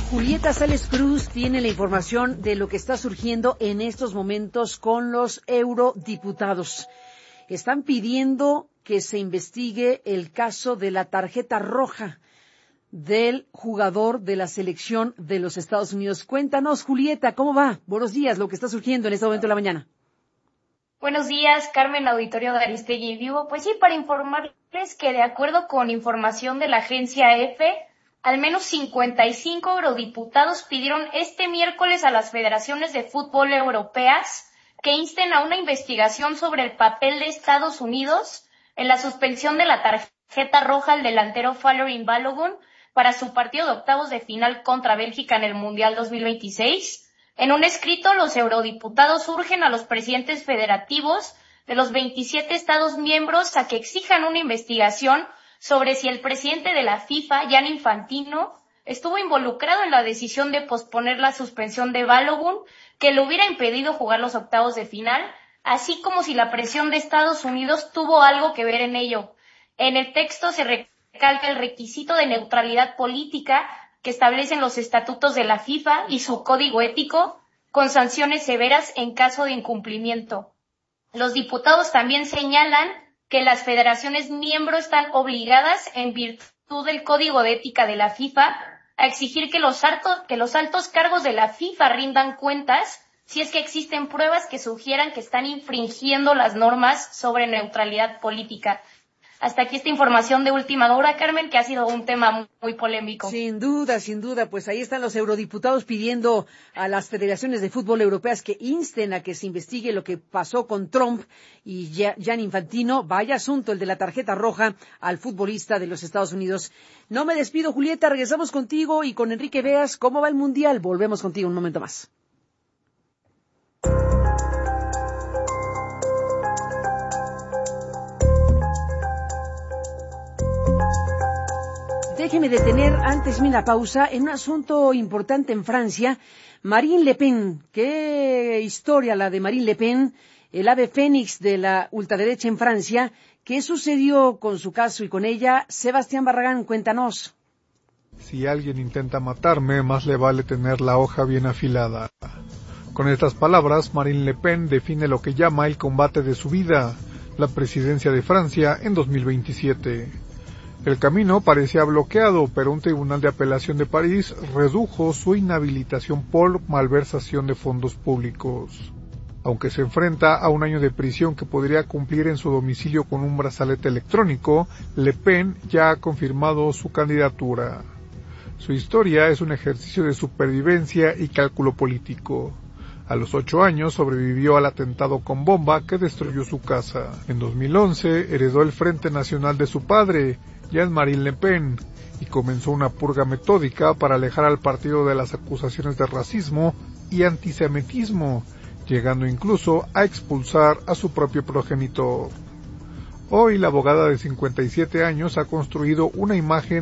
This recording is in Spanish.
Julieta Sales Cruz tiene la información de lo que está surgiendo en estos momentos con los eurodiputados. Están pidiendo que se investigue el caso de la tarjeta roja del jugador de la selección de los Estados Unidos. Cuéntanos, Julieta, ¿cómo va? Buenos días, lo que está surgiendo en este momento de la mañana. Buenos días, Carmen, auditorio de Aristegui Vivo. Pues sí, para informarles que de acuerdo con información de la agencia EFE, al menos 55 eurodiputados pidieron este miércoles a las federaciones de fútbol europeas que insten a una investigación sobre el papel de Estados Unidos en la suspensión de la tarjeta roja al delantero Folarin Balogun para su partido de octavos de final contra Bélgica en el Mundial 2026. En un escrito, los eurodiputados urgen a los presidentes federativos de los 27 Estados miembros a que exijan una investigación sobre si el presidente de la FIFA, Gianni Infantino, estuvo involucrado en la decisión de posponer la suspensión de Balogun, que le hubiera impedido jugar los octavos de final, así como si la presión de Estados Unidos tuvo algo que ver en ello. En el texto se recalca el requisito de neutralidad política que establecen los estatutos de la FIFA y su código ético, con sanciones severas en caso de incumplimiento. Los diputados también señalan que las federaciones miembros están obligadas, en virtud del código de ética de la FIFA, a exigir que los altos cargos de la FIFA rindan cuentas si es que existen pruebas que sugieran que están infringiendo las normas sobre neutralidad política. Hasta aquí esta información de última hora, Carmen, que ha sido un tema muy polémico. Sin duda, pues ahí están los eurodiputados pidiendo a las federaciones de fútbol europeas que insten a que se investigue lo que pasó con Trump y Gianni Infantino. Vaya asunto el de la tarjeta roja al futbolista de los Estados Unidos. No me despido, Julieta, regresamos contigo y con Enrique Veas. ¿Cómo va el Mundial? Volvemos contigo un momento más. Déjeme detener antes la pausa en un asunto importante en Francia. Marine Le Pen, qué historia la de Marine Le Pen, el ave fénix de la ultraderecha en Francia. ¿Qué sucedió con su caso y con ella? Sebastián Barragán, cuéntanos. Si alguien intenta matarme, más le vale tener la hoja bien afilada. Con estas palabras, Marine Le Pen define lo que llama el combate de su vida, la presidencia de Francia en 2027. El camino parecía bloqueado, pero un tribunal de apelación de París redujo su inhabilitación por malversación de fondos públicos. Aunque se enfrenta a un año de prisión que podría cumplir en su domicilio con un brazalete electrónico, Le Pen ya ha confirmado su candidatura. Su historia es un ejercicio de supervivencia y cálculo político. A los 8 años sobrevivió al atentado con bomba que destruyó su casa. En 2011 heredó el Frente Nacional de su padre, Jean-Marie Le Pen, y comenzó una purga metódica para alejar al partido de las acusaciones de racismo y antisemitismo, llegando incluso a expulsar a su propio progenitor. Hoy la abogada de 57 años ha construido una imagen